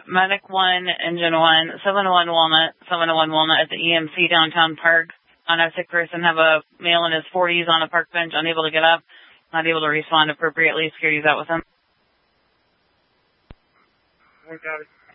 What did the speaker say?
Medic 1, Engine 1, 701 Walnut at the EMC downtown park. On a sick person, have a male in his 40s on a park bench, unable to get up, not able to respond appropriately. Security's out with him. Got it.